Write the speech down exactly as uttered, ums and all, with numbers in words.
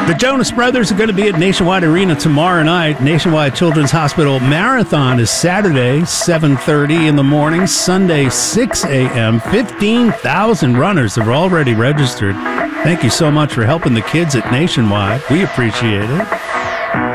The Jonas Brothers are going to be at Nationwide Arena tomorrow night. Nationwide Children's Hospital Marathon is Saturday, seven thirty in the morning. Sunday, six a.m. fifteen thousand runners have already registered. Thank you so much for helping the kids at Nationwide. We appreciate it.